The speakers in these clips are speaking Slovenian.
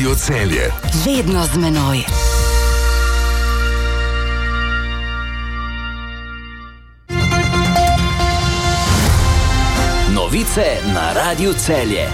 Radio Celje. Vedno z menoj. Novice na Radiu Celje.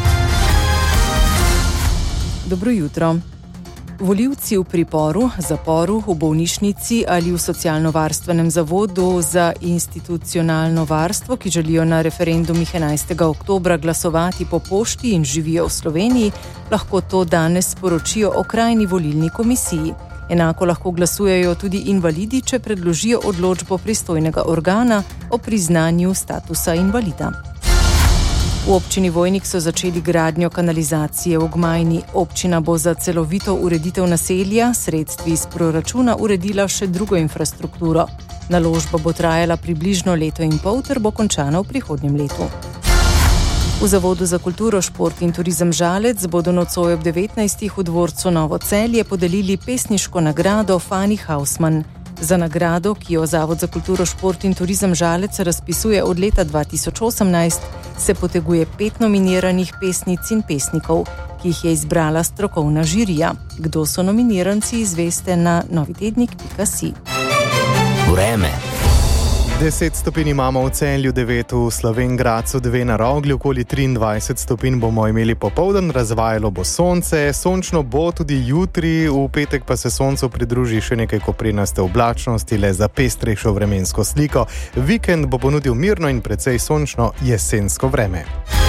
Dobro jutro. Volivci v priporu, zaporu, v bolnišnici ali v socialno-varstvenem zavodu za institucionalno varstvo, ki želijo na referendumih 11. oktobra glasovati po pošti in živijo v Sloveniji, lahko to danes sporočijo okrajni volilni komisiji. Enako lahko glasujejo tudi invalidi, če predložijo odločbo pristojnega organa o priznanju statusa invalida. V občini Vojnik so začeli gradnjo kanalizacije v Gmajni. Občina bo za celovito ureditev naselja sredstvi iz proračuna uredila še drugo infrastrukturo. Naložba bo trajala približno leto in pol ter bo končana v prihodnjem letu. V Zavodu za kulturo, šport in turizem Žalec bodo nocoj ob 19. v dvorcu Novo Celje podelili pesniško nagrado Fani Hausmann. Za nagrado, ki jo Zavod za kulturo, šport in turizem Žalec razpisuje od leta 2018, se poteguje 5 nominiranih pesnic in pesnikov, ki jih je izbrala strokovna žirija. Kdo so nominiranci, izveste na novitednik.si. Vreme. 10 stopinj imamo v Celju, 9 v Slovenj Gradcu, 2 na Rogli, okoli 23 stopinj bomo imeli popoldan, razvajalo bo sonce, sončno bo tudi jutri, v petek pa se soncu pridruži še nekaj koprenaste oblačnosti, le za pestrejšo vremensko sliko. Vikend bo ponudil mirno in precej sončno jesensko vreme.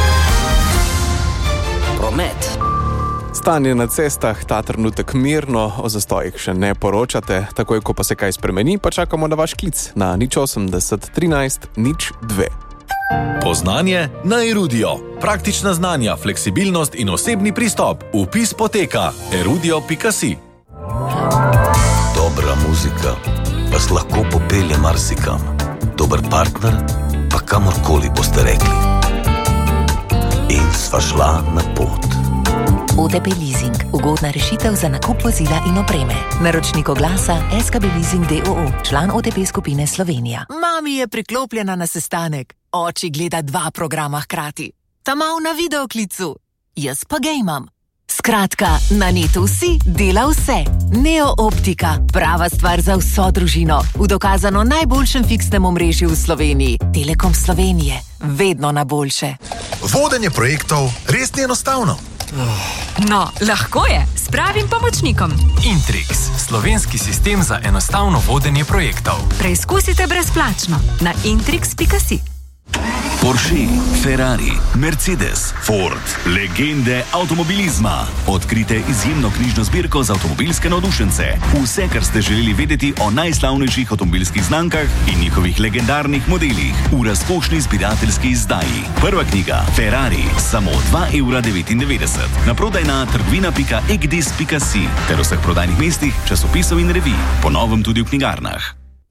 Promet. Stanje na cestah ta trenutek mirno, o zastojih še ne poročate, takoj ko pa se kaj spremeni, pa čakamo na vaš klic na 080 13 02. Poznanje na Erudio. Praktična znanja, fleksibilnost in osebni pristop. Vpis poteka erudio.si. Dobra muzika vas lahko popelje marsikam. Dober partner pa kamorkoli boste rekli. In sva šla na pot. OTP Leasing. Ugodna rešitev za nakup vozila in opreme. Naročnik oglasa SKB Leasing d.o.o. Član OTP skupine Slovenija. Mami je priklopljena na sestanek. Oči gleda 2 programa hkrati. Ta mal na videoklicu. Jaz pa gejmam. Skratka, na netu vsi dela vse. Neo Optika. Prava stvar za vso družino. V dokazano najboljšem fiksnem omrežju v Sloveniji. Telekom Slovenije. Vedno na boljše. Vodenje projektov res ni enostavno. No, lahko je, s pravim pomočnikom. Intrix, slovenski sistem za enostavno vodenje projektov. Preizkusite brezplačno na intrix.si. Porsche, Ferrari, Mercedes, Ford, legende avtomobilizma. Odkrite izjemno knjižno zbirko za avtomobilske navdušence. Vse, kar ste želeli vedeti o najslavnejših avtomobilskih znamkah in njihovih legendarnih modelih v razkošni zbirateljski izdaji. Prva knjiga, Ferrari, samo 2,99 €. Naprodaj na trgovina.egdis.si ter vseh prodajnih mestih, časopisov in revij. Po novem tudi v knjigarnah.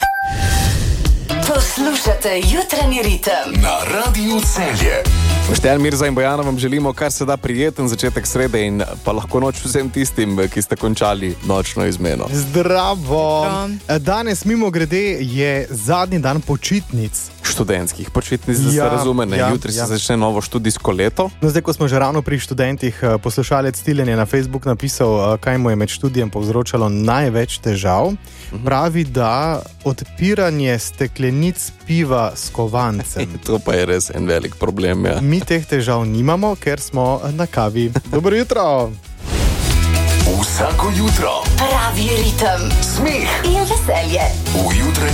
Poslušate jutranji ritem na Radiu Celje. Boštjan Mirza in Bojana vam želimo kar se da prijeten začetek srede in pa lahko noč vsem tistim, ki ste končali nočno izmeno. Zdravo! Danes mimogrede je zadnji dan počitnic. Študentskih počitnic, da se razume, ne? Jutri se začne novo študijsko leto. No, zdaj, ko smo že ravno pri študentih, poslušalec Tilen je na Facebook napisal, kaj mu je med študijem povzročalo največ težav. Pravi, da odpiranje steklenic piva s kovancem. To pa je res en velik problem, ja. Mi teh težav nimamo, ker smo na kavi. Dobro jutro! Vsako jutro pravi ritem, smeh in veselje. v jutranji